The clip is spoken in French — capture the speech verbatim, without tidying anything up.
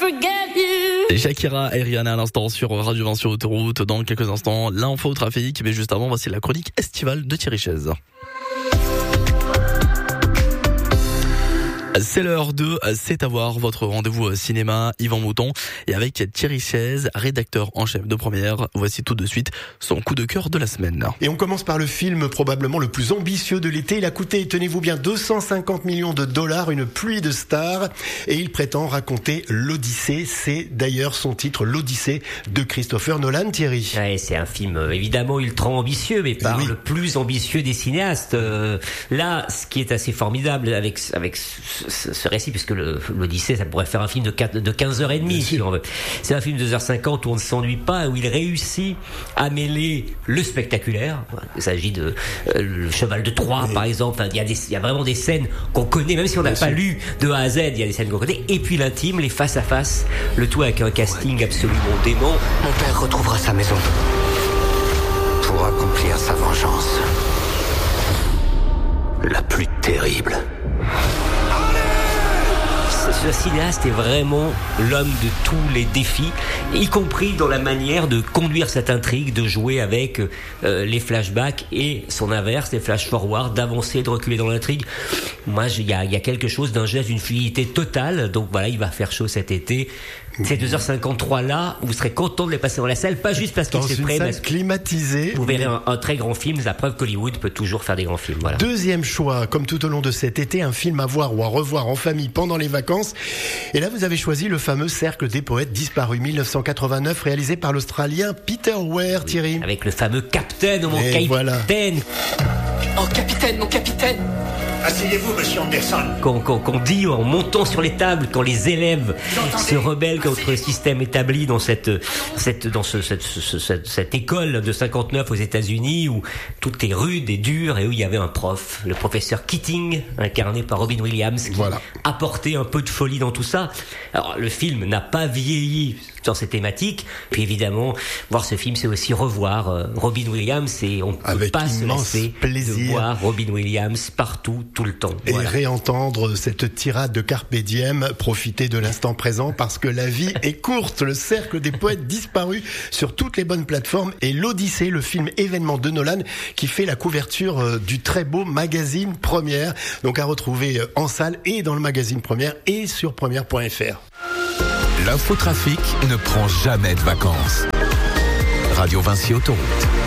forget you. Et Shakira et Rihanna à l'instant sur Radio vingt sur Autoroute. Dans quelques instants, l'info au trafic. Mais juste avant, voici la chronique estivale de Thierry Chaise. C'est l'heure de C'est à voir, votre rendez-vous cinéma, Yvan Mouton, et avec Thierry Chaise, rédacteur en chef de Première. Voici tout de suite son coup de cœur de la semaine. Et on commence par le film probablement le plus ambitieux de l'été. Il a coûté, tenez-vous bien, deux cent cinquante millions de dollars, une pluie de stars, et il prétend raconter l'Odyssée. C'est d'ailleurs son titre, l'Odyssée de Christopher Nolan, Thierry. Ouais, c'est un film évidemment ultra ambitieux, mais par oui. le plus ambitieux des cinéastes. Euh, là, ce qui est assez formidable avec avec ce, ce récit, puisque le, l'Odyssée, ça pourrait faire un film de, quatre, de quinze heures trente, si on veut. C'est un film de deux heures cinquante où on ne s'ennuie pas, où il réussit à mêler le spectaculaire. Il s'agit de euh, le cheval de Troie, oui. par exemple. Enfin, il y a des, il y a vraiment des scènes qu'on connaît, même si on n'a pas lu de A à Z, il y a des scènes qu'on connaît. Et puis l'intime, les face à face, le tout avec un casting ouais. absolument dément. Mon père retrouvera sa maison pour accomplir sa vengeance. La plus terrible. Ce cinéaste est vraiment l'homme de tous les défis, y compris dans la manière de conduire cette intrigue, de jouer avec euh, les flashbacks et son inverse, les flash-forward, d'avancer, de reculer dans l'intrigue. Moi, il y a, y a quelque chose d'un geste, d'une fluidité totale. Donc voilà, il va faire chaud cet été. Ces deux heures cinquante-trois là, vous serez content de les passer dans la salle, pas juste parce qu'il s'est prêt, mais climatisé. Vous verrez un, un très grand film, la preuve qu'Hollywood peut toujours faire des grands films. Voilà. Deuxième choix, comme tout au long de cet été, un film à voir ou à revoir en famille pendant les vacances. Et là, vous avez choisi le fameux Cercle des poètes disparus, dix-neuf cent quatre-vingt-neuf, réalisé par l'Australien Peter Weir, oui, Thierry. Avec le fameux Captain, mon capitaine. Voilà. Oh, capitaine, mon capitaine. Asseyez-vous, monsieur Anderson. Qu'on, qu'on, qu'on dit en montant sur les tables, quand les élèves se rebellent contre le système établi dans cette, cette, dans ce, cette, ce, cette, cette école de cinquante-neuf aux États-Unis où tout est rude et dur et où il y avait un prof, le professeur Keating, incarné par Robin Williams, qui voilà. apportait un peu de folie dans tout ça. Alors, le film n'a pas vieilli sur ces thématiques. Puis évidemment, voir ce film, c'est aussi revoir euh, Robin Williams et on ne peut pas se lasser plaisir. de voir Robin Williams partout, tout le temps. Et voilà. réentendre cette tirade de Carpe Diem, profiter de l'instant présent parce que la vie est courte. Le Cercle des poètes disparus sur toutes les bonnes plateformes et l'Odyssée, le film événement de Nolan qui fait la couverture du très beau magazine Première. Donc à retrouver en salle et dans le magazine Première et sur première point f r. L'infotrafic ne prend jamais de vacances. Radio Vinci Autoroute.